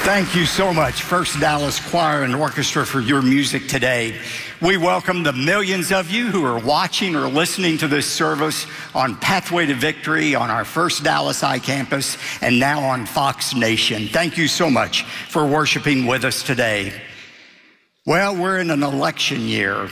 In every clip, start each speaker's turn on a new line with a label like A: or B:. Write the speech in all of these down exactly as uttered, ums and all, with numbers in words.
A: Thank you so much, First Dallas Choir and Orchestra, for your music today. We welcome the millions of you who are watching or listening to this service on Pathway to Victory, on our First Dallas iCampus, and now on Fox Nation. Thank you so much for worshiping with us today. Well, we're in an election year.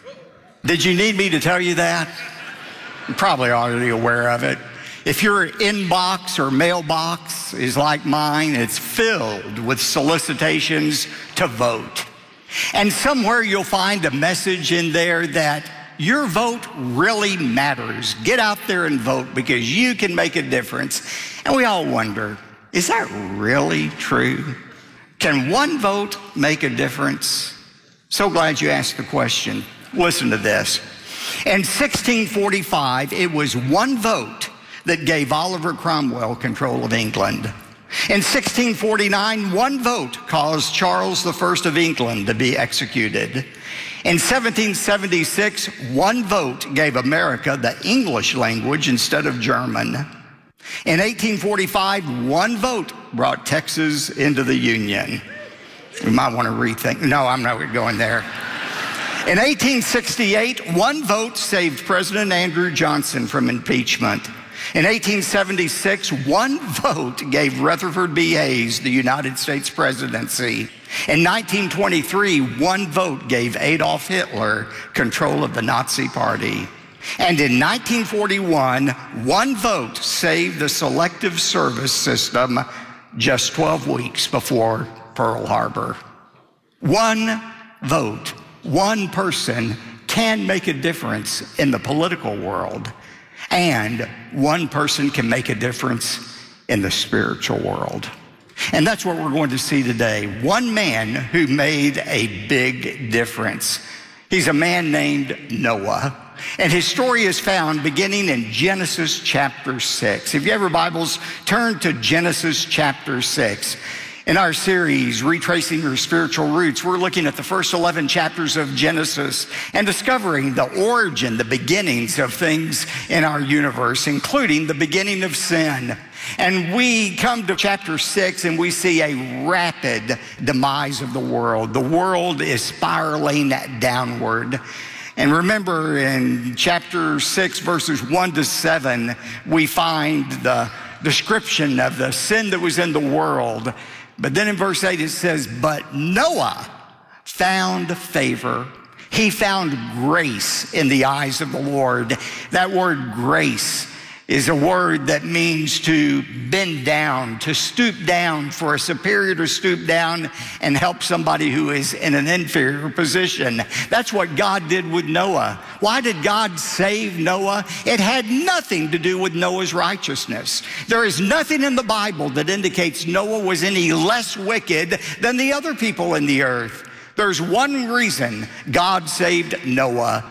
A: Did you need me to tell you that? You're probably already aware of it. If your inbox or mailbox is like mine, it's filled with solicitations to vote. And somewhere you'll find a message in there that your vote really matters. Get out there and vote because you can make a difference. And we all wonder, is that really true? Can one vote make a difference? So glad you asked the question. Listen to this. In sixteen forty-five, it was one vote that gave Oliver Cromwell control of England. In sixteen forty-nine, one vote caused Charles the First of England to be executed. In seventeen seventy-six, one vote gave America the English language instead of German. In eighteen forty-five, one vote brought Texas into the Union. We might want to rethink. No, I'm not going there. In eighteen sixty-eight, one vote saved President Andrew Johnson from impeachment. In eighteen seventy-six, one vote gave Rutherford B. Hayes the United States presidency. In nineteen twenty-three, one vote gave Adolf Hitler control of the Nazi Party. And in nineteen forty-one, one vote saved the Selective Service System just twelve weeks before Pearl Harbor. One vote, one person can make a difference in the political world. And one person can make a difference in the spiritual world. And that's what we're going to see today. One man who made a big difference. He's a man named Noah. And his story is found beginning in Genesis chapter six. If you have your Bibles, turn to Genesis chapter six. In our series, Retracing Your Spiritual Roots, we're looking at the first eleven chapters of Genesis and discovering the origin, the beginnings of things in our universe, including the beginning of sin. And we come to chapter six and we see a rapid demise of the world. The world is spiraling downward. And remember, in chapter six, verses one to seven, we find the description of the sin that was in the world. But then in verse eight, it says, but Noah found favor. He found grace in the eyes of the Lord. That word grace is a word that means to bend down, to stoop down, for a superior to stoop down and help somebody who is in an inferior position. That's what God did with Noah. Why did God save Noah? It had nothing to do with Noah's righteousness. There is nothing in the Bible that indicates Noah was any less wicked than the other people in the earth. There's one reason God saved Noah: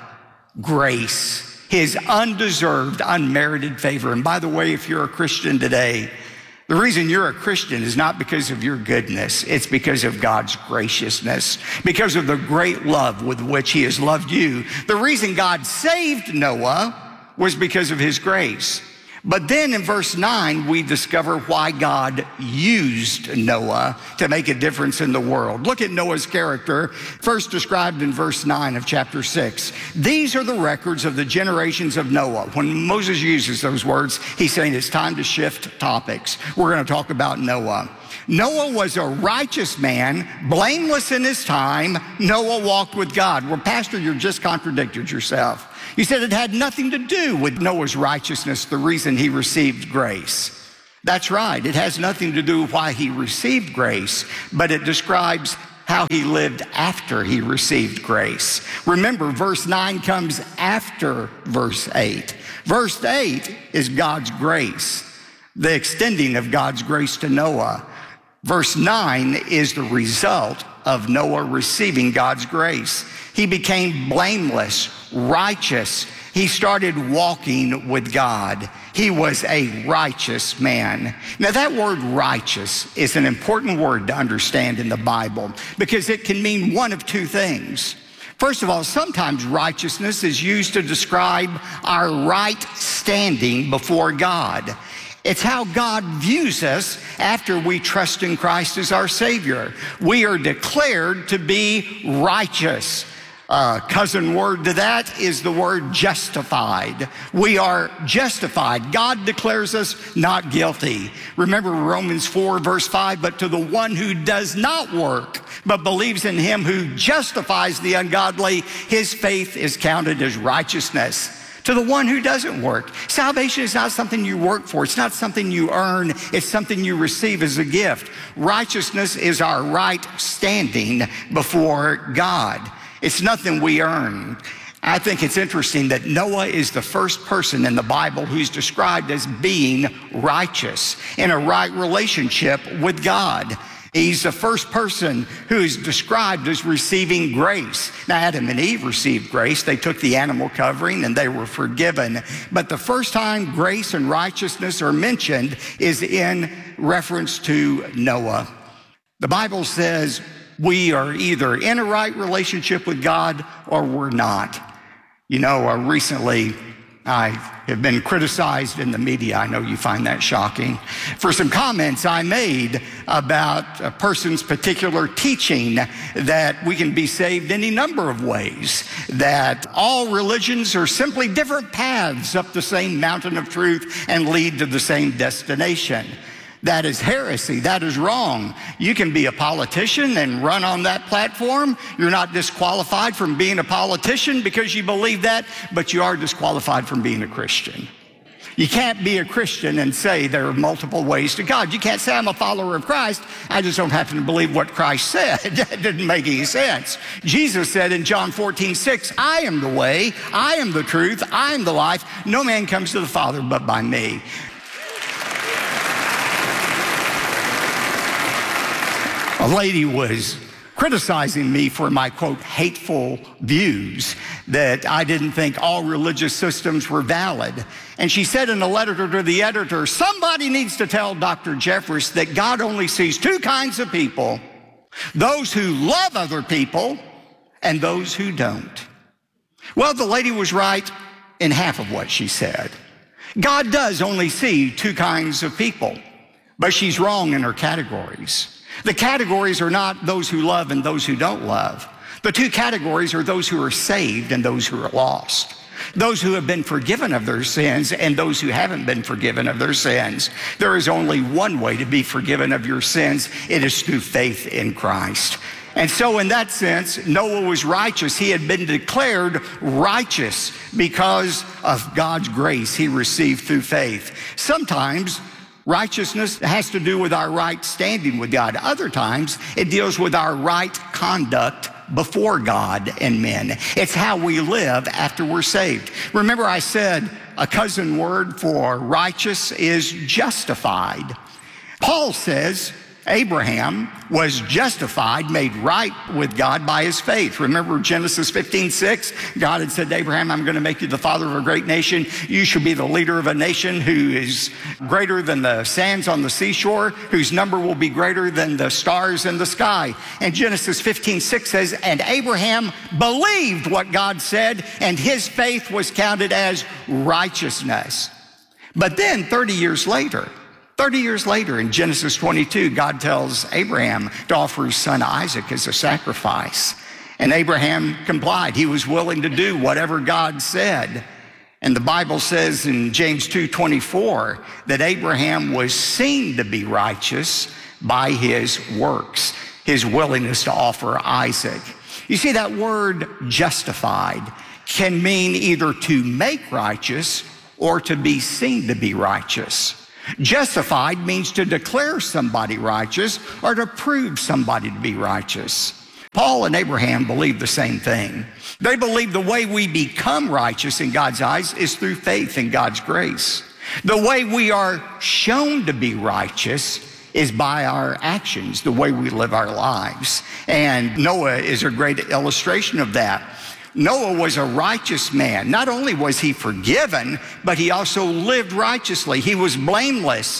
A: grace. His undeserved, unmerited favor. And by the way, if you're a Christian today, the reason you're a Christian is not because of your goodness. It's because of God's graciousness, because of the great love with which he has loved you. The reason God saved Noah was because of his grace. But then in verse nine, we discover why God used Noah to make a difference in the world. Look at Noah's character, first described in verse nine of chapter six. These are the records of the generations of Noah. When Moses uses those words, he's saying it's time to shift topics. We're going to talk about Noah. Noah was a righteous man, blameless in his time. Noah walked with God. Well, Pastor, you just contradicted yourself. You said it had nothing to do with Noah's righteousness, the reason he received grace. That's right. It has nothing to do with why he received grace, but it describes how he lived after he received grace. Remember, verse nine comes after verse eight. Verse eight is God's grace, the extending of God's grace to Noah. Verse nine is the result of Noah receiving God's grace. He became blameless, righteous. He started walking with God. He was a righteous man. Now, that word righteous is an important word to understand in the Bible because it can mean one of two things. First of all, sometimes righteousness is used to describe our right standing before God. It's how God views us after we trust in Christ as our Savior. We are declared to be righteous. Uh, cousin word to that is the word justified. We are justified. God declares us not guilty. Remember Romans four verse five, but to the one who does not work, but believes in him who justifies the ungodly, his faith is counted as righteousness. To the one who doesn't work. Salvation is not something you work for. It's not something you earn. It's something you receive as a gift. Righteousness is our right standing before God. It's nothing we earn. I think it's interesting that Noah is the first person in the Bible who's described as being righteous, in a right relationship with God. He's the first person who's described as receiving grace. Now, Adam and Eve received grace. They took the animal covering and they were forgiven. But the first time grace and righteousness are mentioned is in reference to Noah. The Bible says we are either in a right relationship with God or we're not. You know, uh, recently I have been criticized in the media. I know you find that shocking. For some comments I made about a person's particular teaching that we can be saved any number of ways, that all religions are simply different paths up the same mountain of truth and lead to the same destination. That is heresy. That is wrong. You can be a politician and run on that platform. You're not disqualified from being a politician because you believe that, but you are disqualified from being a Christian. You can't be a Christian and say there are multiple ways to God. You can't say I'm a follower of Christ. I just don't happen to believe what Christ said. That didn't make any sense. Jesus said in John fourteen six, I am the way, I am the truth, I am the life. No man comes to the Father but by me. A lady was criticizing me for my, quote, hateful views, that I didn't think all religious systems were valid. And she said in a letter to the editor, somebody needs to tell Doctor Jeffress that God only sees two kinds of people, those who love other people and those who don't. Well, the lady was right in half of what she said. God does only see two kinds of people, but she's wrong in her categories. The categories are not those who love and those who don't love. The two categories are those who are saved and those who are lost. Those who have been forgiven of their sins and those who haven't been forgiven of their sins. There is only one way to be forgiven of your sins. It is through faith in Christ. And so in that sense, Noah was righteous. He had been declared righteous because of God's grace he received through faith. Sometimes righteousness has to do with our right standing with God. Other times, it deals with our right conduct before God and men. It's how we live after we're saved. Remember I said a cousin word for righteous is justified. Paul says Abraham was justified, made right with God by his faith. Remember Genesis fifteen six? God had said to Abraham, I'm going to make you the father of a great nation. You shall be the leader of a nation who is greater than the sands on the seashore, whose number will be greater than the stars in the sky. And Genesis fifteen six says, and Abraham believed what God said, and his faith was counted as righteousness. But then thirty years later, thirty years later in Genesis twenty-two, God tells Abraham to offer his son Isaac as a sacrifice. And Abraham complied. He was willing to do whatever God said. And the Bible says in James two twenty-four that Abraham was seen to be righteous by his works, his willingness to offer Isaac. You see, that word justified can mean either to make righteous or to be seen to be righteous. Justified means to declare somebody righteous or to prove somebody to be righteous. Paul and Abraham believed the same thing. They believed the way we become righteous in God's eyes is through faith in God's grace. The way we are shown to be righteous is by our actions, the way we live our lives. And Noah is a great illustration of that. Noah was a righteous man. Not only was he forgiven, but he also lived righteously. He was blameless.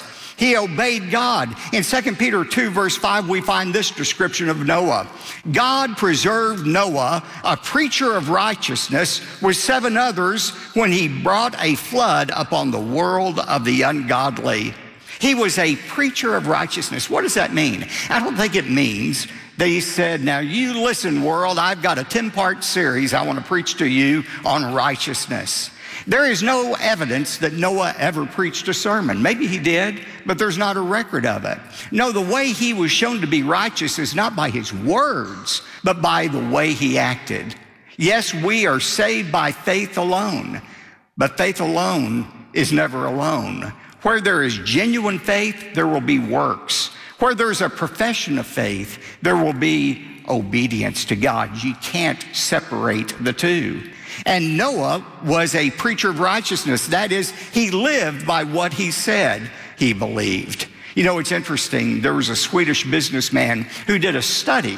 A: He obeyed God. In Second Peter two, verse five, we find this description of Noah. God preserved Noah, a preacher of righteousness, with seven others when he brought a flood upon the world of the ungodly. He was a preacher of righteousness. What does that mean? I don't think it means that he said, now you listen, world, I've got a ten-part series I want to preach to you on righteousness. There is no evidence that Noah ever preached a sermon. Maybe he did, but there's not a record of it. No, the way he was shown to be righteous is not by his words, but by the way he acted. Yes, we are saved by faith alone, but faith alone is never alone. Where there is genuine faith, there will be works. Where there's a profession of faith, there will be obedience to God. You can't separate the two. And Noah was a preacher of righteousness. That is, he lived by what he said he believed. You know, it's interesting. There was a Swedish businessman who did a study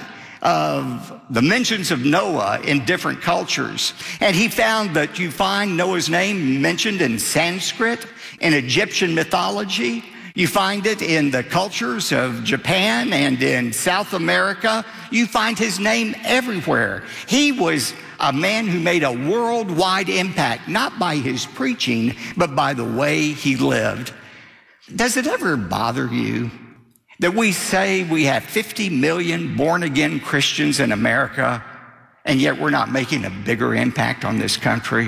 A: of the mentions of Noah in different cultures. And he found that you find Noah's name mentioned in Sanskrit, in Egyptian mythology. You find it in the cultures of Japan and in South America. You find his name everywhere. He was a man who made a worldwide impact, not by his preaching, but by the way he lived. Does it ever bother you that we say we have fifty million born-again Christians in America, and yet we're not making a bigger impact on this country?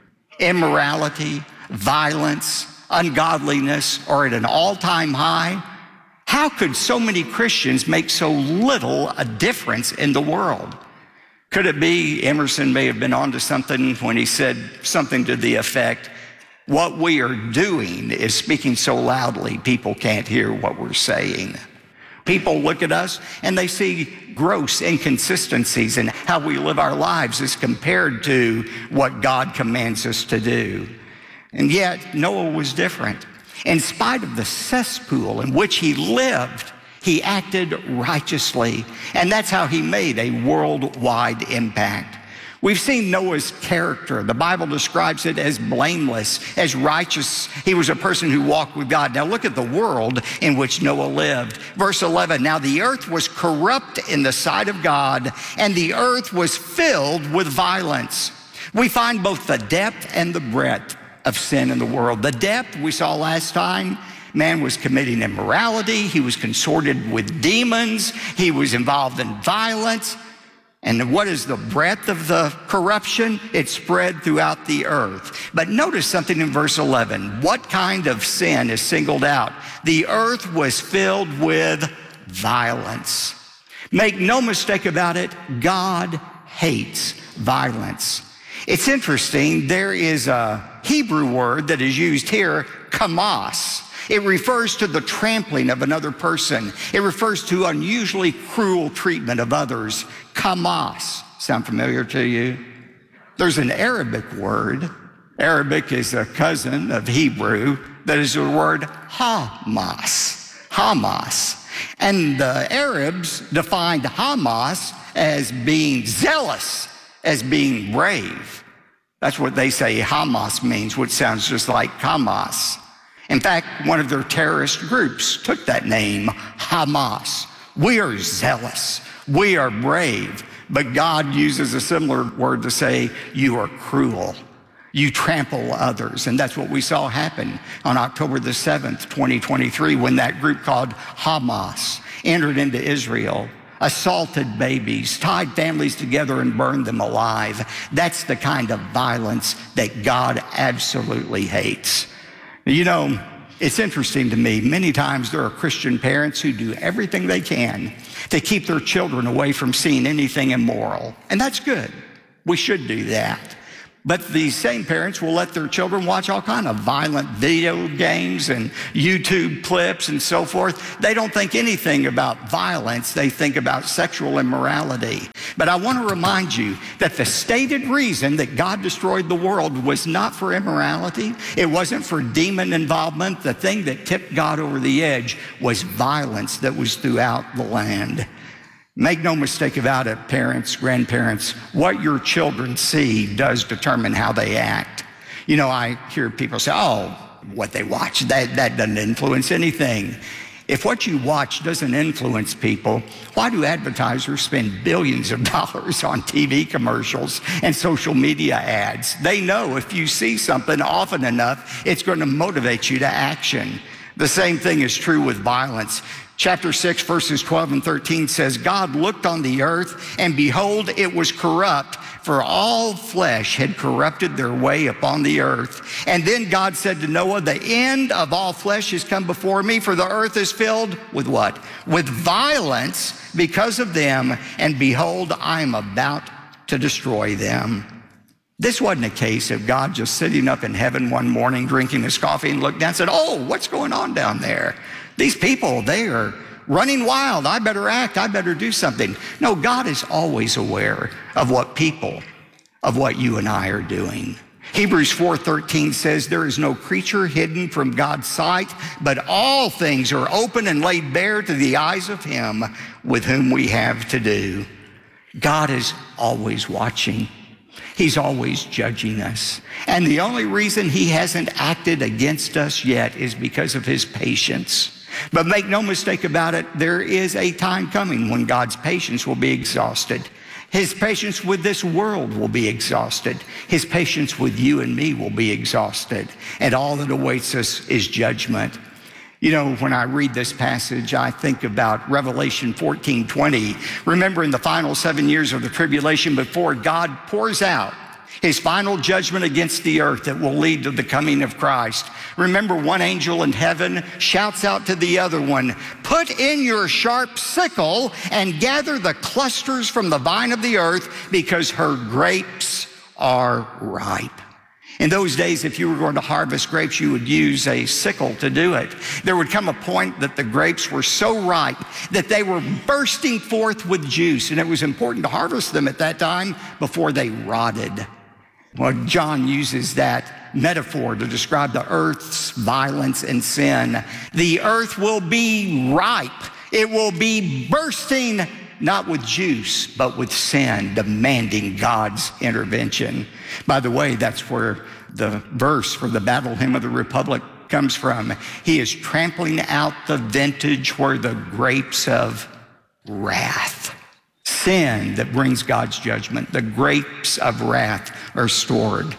A: Immorality, violence, ungodliness are at an all-time high. How could so many Christians make so little a difference in the world? Could it be Emerson may have been onto something when he said something to the effect, what we are doing is speaking so loudly people can't hear what we're saying. People look at us and they see gross inconsistencies in how we live our lives as compared to what God commands us to do. And yet Noah was different. In spite of the cesspool in which he lived, he acted righteously, and that's how he made a worldwide impact. We've seen Noah's character. The Bible describes it as blameless, as righteous. He was a person who walked with God. Now look at the world in which Noah lived. Verse eleven, now the earth was corrupt in the sight of God, and the earth was filled with violence. We find both the depth and the breadth of sin in the world. The depth we saw last time, man was committing immorality. He was consorted with demons. He was involved in violence. And what is the breadth of the corruption? It spread throughout the earth. But notice something in verse eleven. What kind of sin is singled out? The earth was filled with violence. Make no mistake about it, God hates violence. It's interesting, there is a Hebrew word that is used here, kamas. It refers to the trampling of another person. It refers to unusually cruel treatment of others. Kamas. Sound familiar to you? There's an Arabic word. Arabic is a cousin of Hebrew. That is the word Hamas. Hamas. And the Arabs defined Hamas as being zealous, as being brave. That's what they say Hamas means, which sounds just like Hamas. In fact, one of their terrorist groups took that name, Hamas. We are zealous. We are brave. But God uses a similar word to say, you are cruel. You trample others. And that's what we saw happen on October the seventh, twenty twenty-three, when that group called Hamas entered into Israel, assaulted babies, tied families together and burned them alive. That's the kind of violence that God absolutely hates. You know, it's interesting to me, many times there are Christian parents who do everything they can to keep their children away from seeing anything immoral. And that's good. We should do that. But these same parents will let their children watch all kind of violent video games and YouTube clips and so forth. They don't think anything about violence. They think about sexual immorality. But I want to remind you that the stated reason that God destroyed the world was not for immorality. It wasn't for demon involvement. The thing that tipped God over the edge was violence that was throughout the land. Make no mistake about it, parents, grandparents, what your children see does determine how they act. You know, I hear people say, oh, what they watch. That, that doesn't influence anything. If what you watch doesn't influence people, why do advertisers spend billions of dollars on T V commercials and social media ads? They know if you see something often enough, it's going to motivate you to action. The same thing is true with violence. Chapter six, verses twelve and thirteen says, God looked on the earth, and behold, it was corrupt, for all flesh had corrupted their way upon the earth. And then God said to Noah, the end of all flesh has come before me, for the earth is filled with what? With violence because of them, and behold, I am about to destroy them. This wasn't a case of God just sitting up in heaven one morning, drinking his coffee, and looked down and said, oh, what's going on down there? These people, they are running wild. I better act. I better do something. No, God is always aware of what people, of what you and I are doing. Hebrews four thirteen says, there is no creature hidden from God's sight, but all things are open and laid bare to the eyes of him with whom we have to do. God is always watching. He's always judging us. And the only reason he hasn't acted against us yet is because of his patience. But make no mistake about it, there is a time coming when God's patience will be exhausted. His patience with this world will be exhausted. His patience with you and me will be exhausted. And all that awaits us is judgment. You know, when I read this passage, I think about Revelation fourteen twenty. Remember, in the final seven years of the tribulation, before God pours out his final judgment against the earth that will lead to the coming of Christ. Remember, one angel in heaven shouts out to the other one, put in your sharp sickle and gather the clusters from the vine of the earth, because her grapes are ripe. In those days, if you were going to harvest grapes, you would use a sickle to do it. There would come a point that the grapes were so ripe that they were bursting forth with juice, and it was important to harvest them at that time before they rotted. Well, John uses that metaphor to describe the earth's violence and sin. The earth will be ripe. It will be bursting, not with juice, but with sin, demanding God's intervention. By the way, that's where the verse for the Battle Hymn of the Republic comes from. He is trampling out the vintage where the grapes of wrath, sin that brings God's judgment, the grapes of wrath are stored.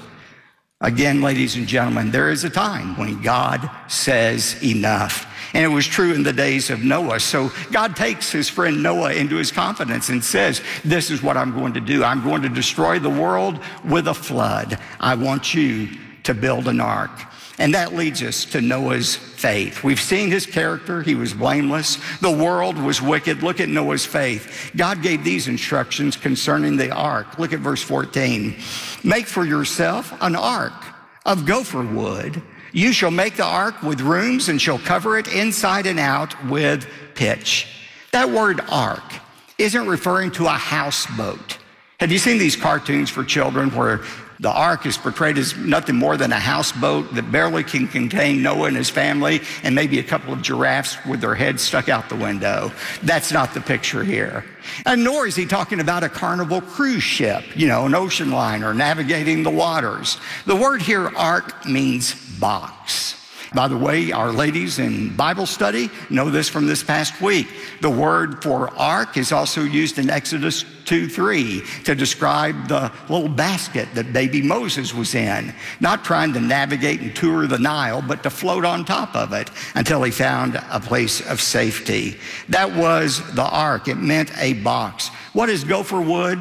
A: Again, ladies and gentlemen, there is a time when God says enough. And it was true in the days of Noah. So God takes his friend Noah into his confidence and says, this is what I'm going to do. I'm going to destroy the world with a flood. I want you to build an ark. And that leads us to Noah's faith. We've seen his character. He was blameless. The world was wicked. Look at Noah's faith. God gave these instructions concerning the ark. Look at verse fourteen. Make for yourself an ark of gopher wood. You shall make the ark with rooms and shall cover it inside and out with pitch. That word ark isn't referring to a houseboat. Have you seen these cartoons for children where the ark is portrayed as nothing more than a houseboat that barely can contain Noah and his family and maybe a couple of giraffes with their heads stuck out the window? That's not the picture here. And nor is he talking about a Carnival cruise ship, you know, an ocean liner navigating the waters. The word here, ark, means box. By the way, our ladies in Bible study know this from this past week. The word for ark is also used in Exodus two three to describe the little basket that baby Moses was in, not trying to navigate and tour the Nile, but to float on top of it until he found a place of safety. That was the ark. It meant a box. What is gopher wood?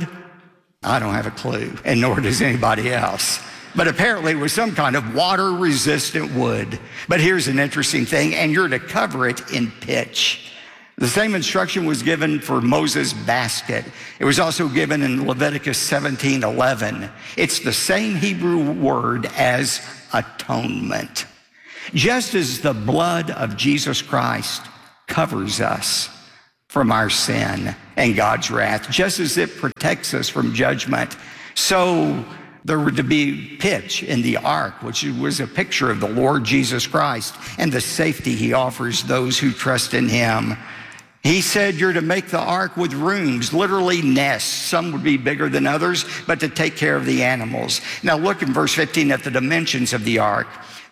A: I don't have a clue, and nor does anybody else. But apparently it was some kind of water-resistant wood. But here's an interesting thing, and you're to cover it in pitch. The same instruction was given for Moses' basket. It was also given in Leviticus seventeen eleven. It's the same Hebrew word as atonement. Just as the blood of Jesus Christ covers us from our sin and God's wrath, just as it protects us from judgment, so there were to be pitch in the ark, which was a picture of the Lord Jesus Christ and the safety he offers those who trust in him. He said you're to make the ark with rooms, literally nests. Some would be bigger than others, but to take care of the animals. Now look in verse fifteen at the dimensions of the ark.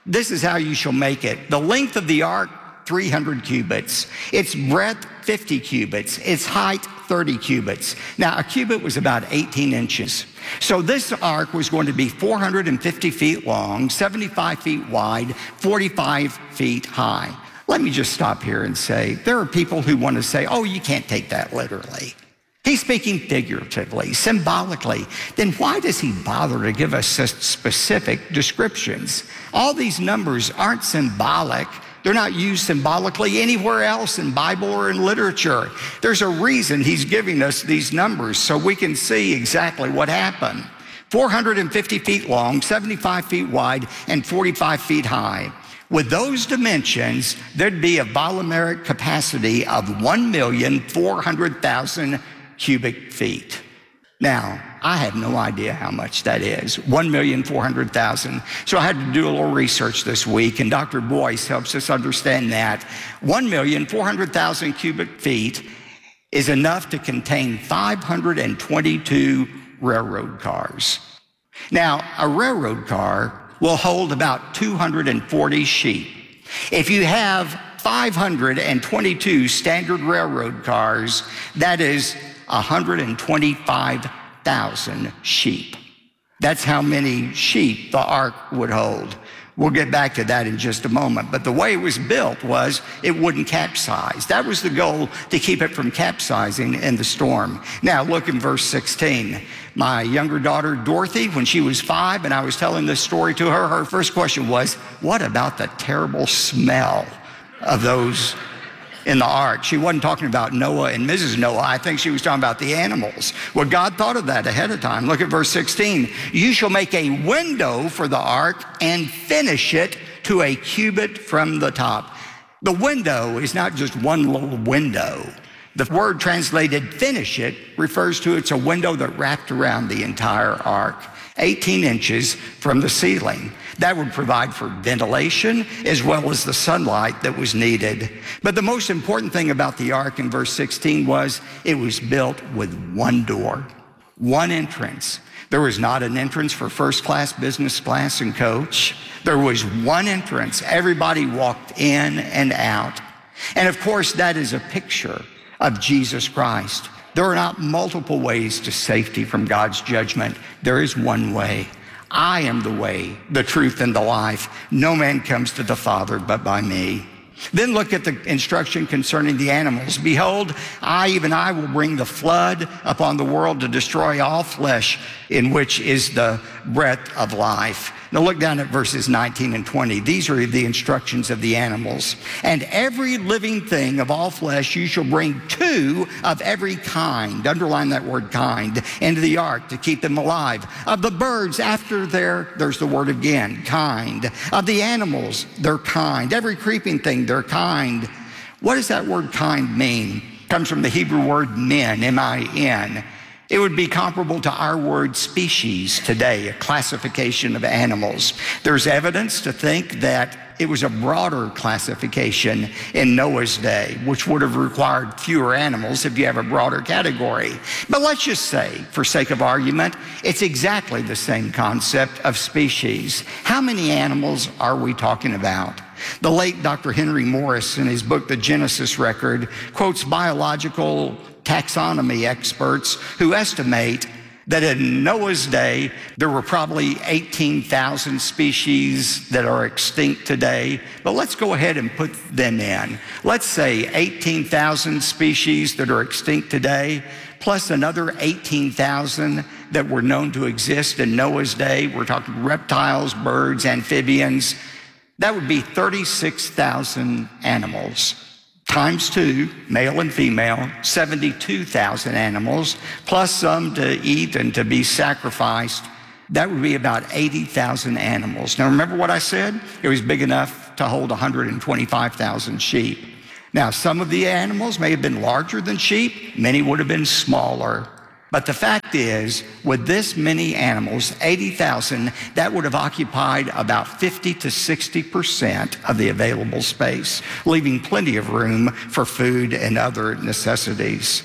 A: This is how you shall make it. The length of the ark, three hundred cubits. Its breadth, fifty cubits. Its height, thirty cubits. Now, a cubit was about eighteen inches. So this ark was going to be four hundred fifty feet long, seventy-five feet wide, forty-five feet high. Let me just stop here and say, there are people who want to say, oh, you can't take that literally. He's speaking figuratively, symbolically. Then why does he bother to give us such specific descriptions? All these numbers aren't symbolic. They're not used symbolically anywhere else in Bible or in literature. There's a reason he's giving us these numbers so we can see exactly what happened. four hundred fifty feet long, seventy-five feet wide, and forty-five feet high. With those dimensions, there'd be a volumeric capacity of one million four hundred thousand cubic feet. Now, I have no idea how much that is, one million four hundred thousand. So I had to do a little research this week, and Doctor Boyce helps us understand that. one million four hundred thousand cubic feet is enough to contain five hundred twenty-two railroad cars. Now, a railroad car will hold about two hundred forty sheep. If you have five hundred twenty-two standard railroad cars, that is one hundred twenty-five thousand sheep. That's how many sheep the ark would hold. We'll get back to that in just a moment. But the way it was built was it wouldn't capsize. That was the goal, to keep it from capsizing in the storm. Now look in verse sixteen. My younger daughter, Dorothy, when she was five and I was telling this story to her, her first question was, what about the terrible smell of those in the ark? She wasn't talking about Noah and Missus Noah. I think she was talking about the animals. Well, God thought of that ahead of time. Look at verse sixteen. You shall make a window for the ark and finish it to a cubit from the top. The window is not just one little window. The word translated finish it refers to it's a window that wrapped around the entire ark, eighteen inches from the ceiling. That would provide for ventilation as well as the sunlight that was needed. But the most important thing about the ark in verse sixteen was it was built with one door, one entrance. There was not an entrance for first class, business class, and coach. There was one entrance. Everybody walked in and out. And of course, that is a picture of Jesus Christ. There are not multiple ways to safety from God's judgment. There is one way. I am the way, the truth, and the life. No man comes to the Father but by me. Then look at the instruction concerning the animals. Behold, I, even I, will bring the flood upon the world to destroy all flesh, in which is the breath of life. Now look down at verses nineteen and twenty. These are the instructions of the animals. And every living thing of all flesh you shall bring two of every kind, underline that word kind, into the ark to keep them alive. Of the birds after their, there's the word again, kind. Of the animals, their kind. Every creeping thing, their kind. What does that word kind mean? It comes from the Hebrew word min, M I N. It would be comparable to our word species today, a classification of animals. There's evidence to think that it was a broader classification in Noah's day, which would have required fewer animals if you have a broader category. But let's just say, for sake of argument, it's exactly the same concept of species. How many animals are we talking about? The late Doctor Henry Morris, in his book, The Genesis Record, quotes biological taxonomy experts who estimate that in Noah's day, there were probably eighteen thousand species that are extinct today. But let's go ahead and put them in. Let's say eighteen thousand species that are extinct today, plus another eighteen thousand that were known to exist in Noah's day. We're talking reptiles, birds, amphibians. That would be thirty-six thousand animals. Times two, male and female, seventy-two thousand animals, plus some to eat and to be sacrificed. That would be about eighty thousand animals. Now remember what I said? It was big enough to hold one hundred twenty-five thousand sheep. Now some of the animals may have been larger than sheep, many would have been smaller. But the fact is, with this many animals, eighty thousand, that would have occupied about fifty to sixty percent of the available space, leaving plenty of room for food and other necessities.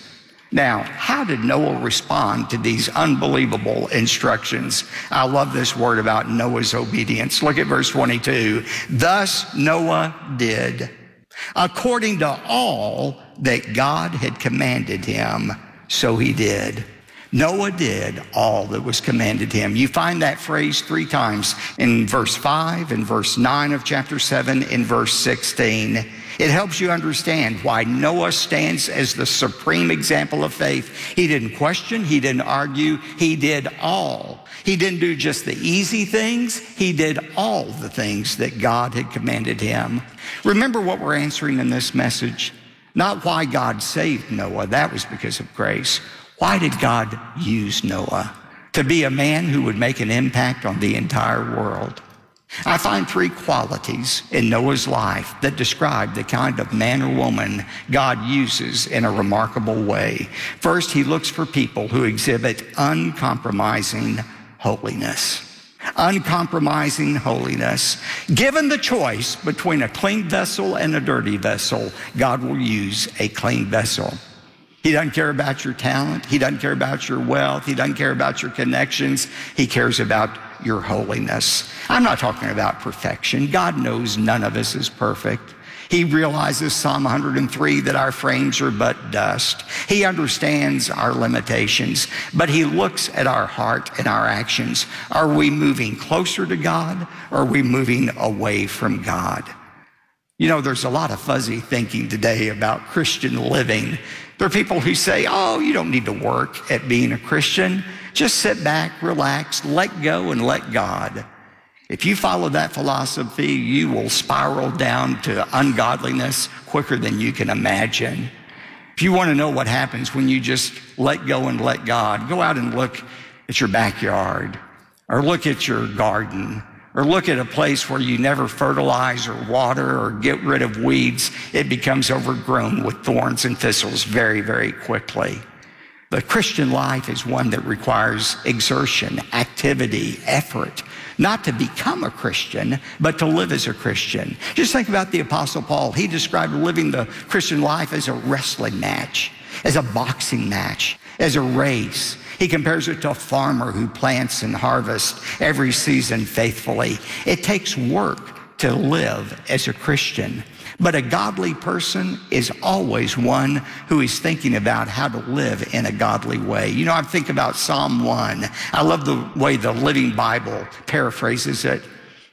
A: Now, how did Noah respond to these unbelievable instructions? I love this word about Noah's obedience. Look at verse twenty-two. Thus Noah did, according to all that God had commanded him, so he did. Noah did all that was commanded him. You find that phrase three times in verse five, in verse nine of chapter seven, in verse sixteen. It helps you understand why Noah stands as the supreme example of faith. He didn't question, he didn't argue, he did all. He didn't do just the easy things, he did all the things that God had commanded him. Remember what we're answering in this message? Not why God saved Noah, that was because of grace. Why did God use Noah? To be a man who would make an impact on the entire world. I find three qualities in Noah's life that describe the kind of man or woman God uses in a remarkable way. First, he looks for people who exhibit uncompromising holiness. Uncompromising holiness. Given the choice between a clean vessel and a dirty vessel, God will use a clean vessel. He doesn't care about your talent. He doesn't care about your wealth. He doesn't care about your connections. He cares about your holiness. I'm not talking about perfection. God knows none of us is perfect. He realizes, Psalm one hundred three, that our frames are but dust. He understands our limitations, but he looks at our heart and our actions. Are we moving closer to God, or are we moving away from God? You know, there's a lot of fuzzy thinking today about Christian living. There are people who say, oh, you don't need to work at being a Christian. Just sit back, relax, let go, and let God. If you follow that philosophy, you will spiral down to ungodliness quicker than you can imagine. If you want to know what happens when you just let go and let God, go out and look at your backyard, or look at your garden, or look at a place where you never fertilize or water or get rid of weeds. It becomes overgrown with thorns and thistles very, very quickly. The Christian life is one that requires exertion, activity, effort, not to become a Christian, but to live as a Christian. Just think about the Apostle Paul. He described living the Christian life as a wrestling match, as a boxing match, as a race. He compares it to a farmer who plants and harvests every season faithfully. It takes work to live as a Christian. But a godly person is always one who is thinking about how to live in a godly way. You know, I think about Psalm one. I love the way the Living Bible paraphrases it.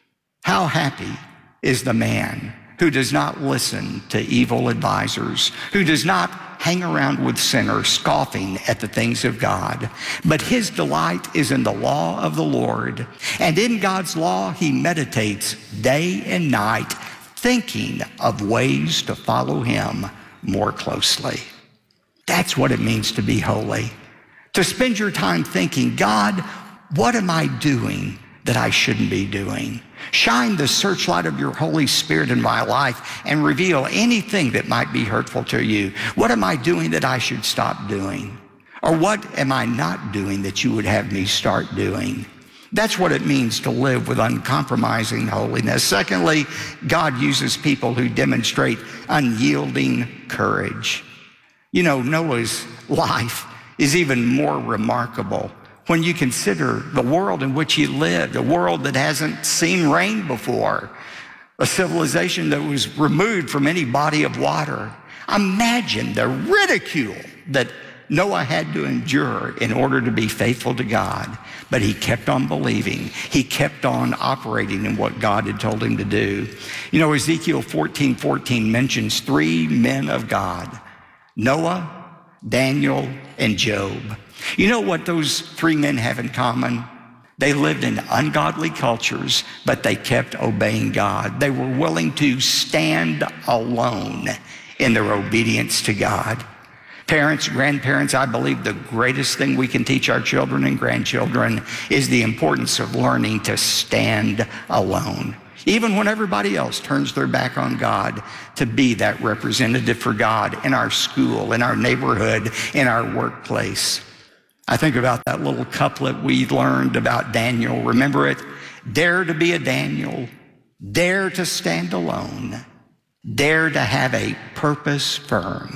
A: How happy is the man who does not listen to evil advisors, who does not hang around with sinners, scoffing at the things of God. But his delight is in the law of the Lord. And in God's law, he meditates day and night, thinking of ways to follow him more closely. That's what it means to be holy. To spend your time thinking, God, what am I doing that I shouldn't be doing? Shine the searchlight of your Holy Spirit in my life and reveal anything that might be hurtful to you. What am I doing that I should stop doing? Or what am I not doing that you would have me start doing? That's what it means to live with uncompromising holiness. Secondly, God uses people who demonstrate unyielding courage. You know, Noah's life is even more remarkable when you consider the world in which he lived, a world that hasn't seen rain before, a civilization that was removed from any body of water. Imagine the ridicule that Noah had to endure in order to be faithful to God. But he kept on believing. He kept on operating in what God had told him to do. You know, Ezekiel fourteen fourteen mentions three men of God: Noah, Daniel, and Job. You know what those three men have in common? They lived in ungodly cultures, but they kept obeying God. They were willing to stand alone in their obedience to God. Parents, grandparents, I believe the greatest thing we can teach our children and grandchildren is the importance of learning to stand alone. Even when everybody else turns their back on God, to be that representative for God in our school, in our neighborhood, in our workplace. I think about that little couplet we learned about Daniel. Remember it? Dare to be a Daniel. Dare to stand alone. Dare to have a purpose firm.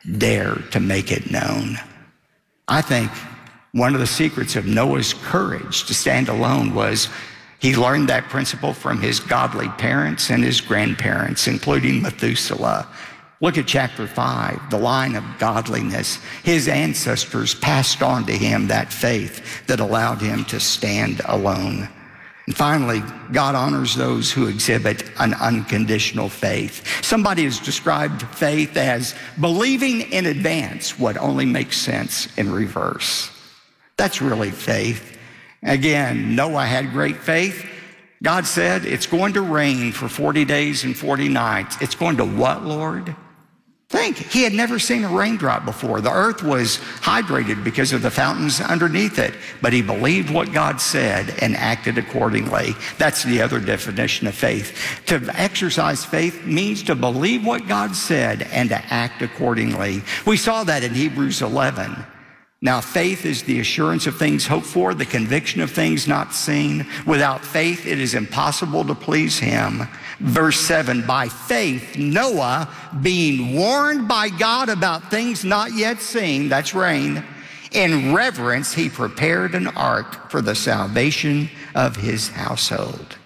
A: dare to make it known. I think one of the secrets of Noah's courage to stand alone was he learned that principle from his godly parents and his grandparents, including Methuselah. Look at chapter five, the line of godliness. His ancestors passed on to him that faith that allowed him to stand alone. And finally, God honors those who exhibit an unconditional faith. Somebody has described faith as believing in advance what only makes sense in reverse. That's really faith. Again, Noah had great faith. God said, it's going to rain for forty days and forty nights. It's going to what, Lord? Think, he had never seen a raindrop before. The earth was hydrated because of the fountains underneath it, but he believed what God said and acted accordingly. That's the other definition of faith. To exercise faith means to believe what God said and to act accordingly. We saw that in Hebrews eleven. Now, faith is the assurance of things hoped for, the conviction of things not seen. Without faith, it is impossible to please him. Verse seven, by faith, Noah, being warned by God about things not yet seen, that's rain, in reverence, he prepared an ark for the salvation of his household.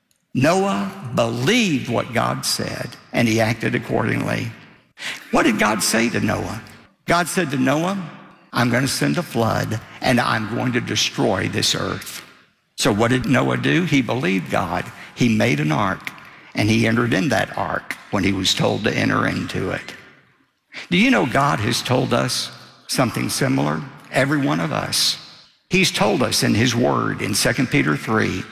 A: Noah believed what God said, and he acted accordingly. What did God say to Noah? God said to Noah, I'm going to send a flood, and I'm going to destroy this earth. So what did Noah do? He believed God. He made an ark, and he entered in that ark when he was told to enter into it. Do you know God has told us something similar? Every one of us. He's told us in his word in Second Peter three,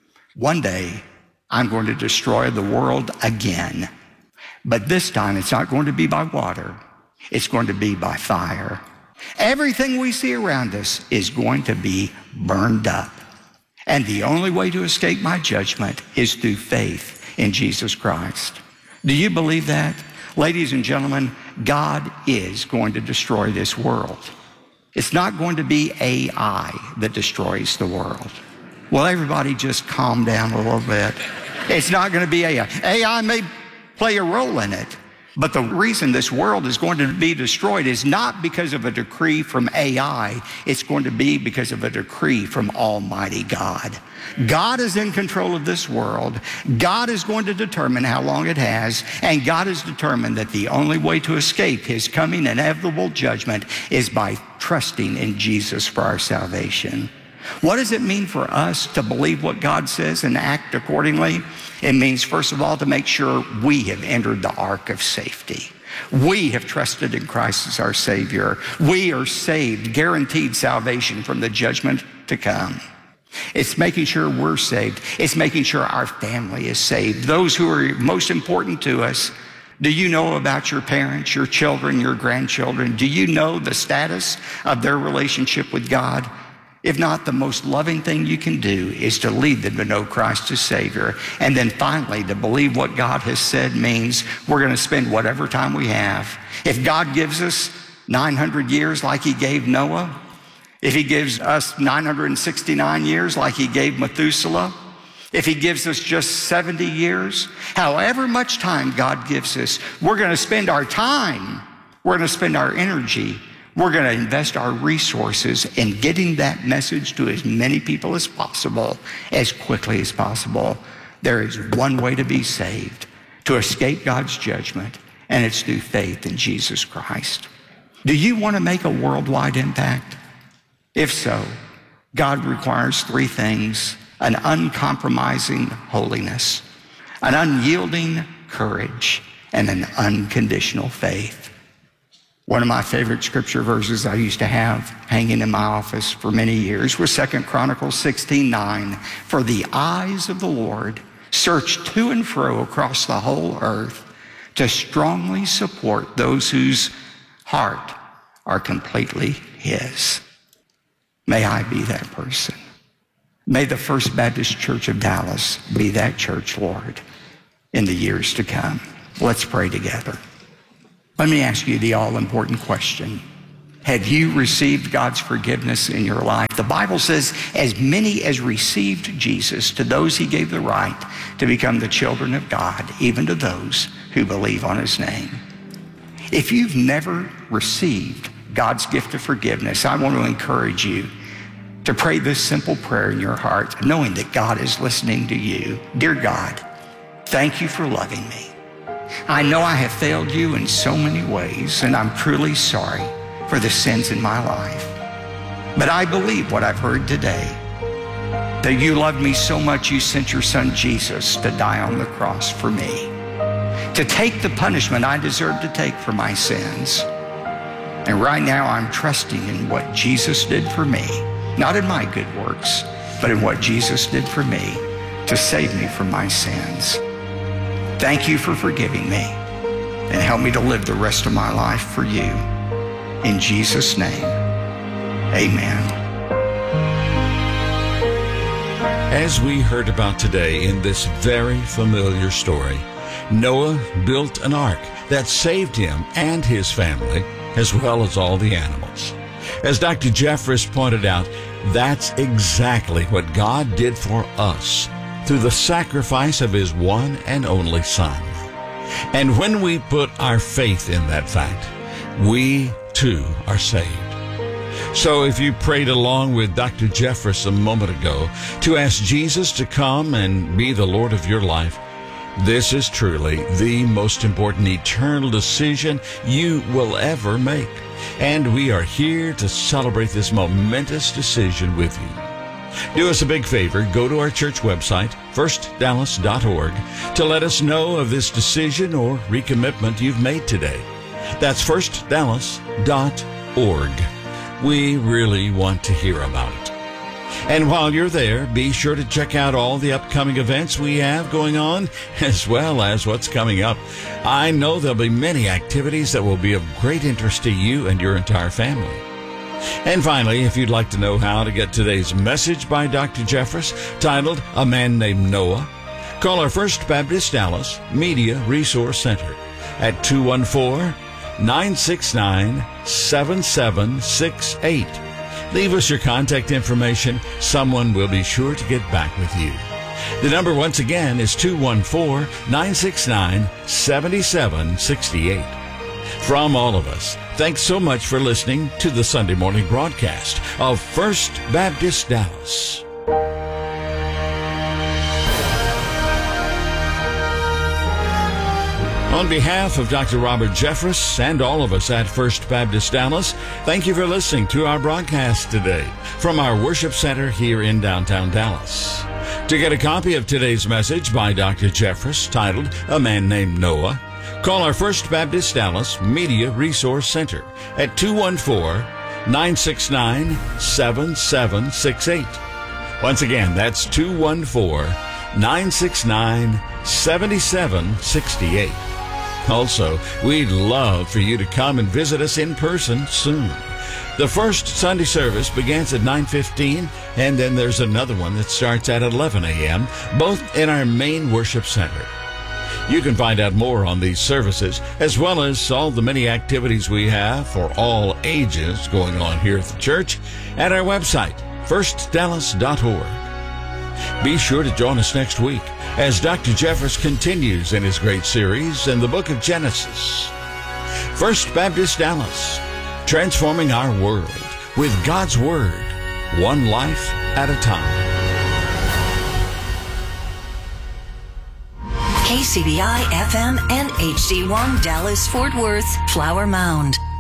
A: one day I'm going to destroy the world again. But this time it's not going to be by water. It's going to be by fire. Everything we see around us is going to be burned up. And the only way to escape my judgment is through faith in Jesus Christ. Do you believe that? Ladies and gentlemen, God is going to destroy this world. It's not going to be A I that destroys the world. Well, everybody just calm down a little bit. It's not going to be A I. A I may play a role in it. But the reason this world is going to be destroyed is not because of a decree from A I. It's going to be because of a decree from Almighty God. God is in control of this world. God is going to determine how long it has. And God has determined that the only way to escape his coming inevitable judgment is by trusting in Jesus for our salvation. What does it mean for us to believe what God says and act accordingly? It means, first of all, to make sure we have entered the ark of safety. We have trusted in Christ as our Savior. We are saved, guaranteed salvation from the judgment to come. It's making sure we're saved. It's making sure our family is saved. Those who are most important to us. Do you know about your parents, your children, your grandchildren? Do you know the status of their relationship with God? If not, the most loving thing you can do is to lead them to know Christ as Savior. And then finally, to believe what God has said means we're going to spend whatever time we have. If God gives us nine hundred years like he gave Noah, if he gives us nine hundred sixty-nine years like he gave Methuselah, if he gives us just seventy years, however much time God gives us, we're going to spend our time, we're going to spend our energy, we're going to invest our resources in getting that message to as many people as possible, as quickly as possible. There is one way to be saved, to escape God's judgment, and it's through faith in Jesus Christ. Do you want to make a worldwide impact? If so, God requires three things: an uncompromising holiness, an unyielding courage, and an unconditional faith. One of my favorite scripture verses I used to have hanging in my office for many years was Second Chronicles sixteen nine. For the eyes of the Lord search to and fro across the whole earth to strongly support those whose heart are completely his. May I be that person. May the First Baptist Church of Dallas be that church, Lord, in the years to come. Let's pray together. Let me ask you the all-important question. Have you received God's forgiveness in your life? The Bible says, as many as received Jesus, to those he gave the right to become the children of God, even to those who believe on his name. If you've never received God's gift of forgiveness, I want to encourage you to pray this simple prayer in your heart, knowing that God is listening to you. Dear God, thank you for loving me. I know I have failed you in so many ways, and I'm truly sorry for the sins in my life. But I believe what I've heard today, that you loved me so much you sent your son Jesus to die on the cross for me, to take the punishment I deserve to take for my sins. And right now I'm trusting in what Jesus did for me, not in my good works, but in what Jesus did for me to save me from my sins. Thank you for forgiving me, and help me to live the rest of my life for you. In Jesus' name, amen.
B: As we heard about today in this very familiar story, Noah built an ark that saved him and his family, as well as all the animals. As Doctor Jeffress pointed out, that's exactly what God did for us through the sacrifice of his one and only Son. And when we put our faith in that fact, we too are saved. So if you prayed along with Doctor Jeffress a moment ago to ask Jesus to come and be the Lord of your life, this is truly the most important eternal decision you will ever make. And we are here to celebrate this momentous decision with you. Do us a big favor, go to our church website, first dallas dot org, to let us know of this decision or recommitment you've made today. That's first dallas dot org. We really want to hear about it. And while you're there, be sure to check out all the upcoming events we have going on, as well as what's coming up. I know there'll be many activities that will be of great interest to you and your entire family. And finally, if you'd like to know how to get today's message by Doctor Jeffress, titled A Man Named Noah, call our First Baptist Dallas Media Resource Center at two one four, nine six nine, seven seven six eight. Leave us your contact information. Someone will be sure to get back with you. The number once again is two one four, nine six nine, seven seven six eight. From all of us, thanks so much for listening to the Sunday morning broadcast of First Baptist Dallas. On behalf of Doctor Robert Jeffress and all of us at First Baptist Dallas, thank you for listening to our broadcast today from our worship center here in downtown Dallas. To get a copy of today's message by Doctor Jeffress, titled A Man Named Noah, call our First Baptist Dallas Media Resource Center at two one four, nine six nine, seven seven six eight. Once again, that's two one four, nine six nine, seven seven six eight. Also, we'd love for you to come and visit us in person soon. The first Sunday service begins at nine fifteen, and then there's another one that starts at eleven a.m., both in our main worship center. You can find out more on these services, as well as all the many activities we have for all ages going on here at the church, at our website, first dallas dot org. Be sure to join us next week as Doctor Jeffress continues in his great series in the book of Genesis. First Baptist Dallas, transforming our world with God's Word, one life at a time.
C: K C B I F M and H D one Dallas Fort Worth, Flower Mound.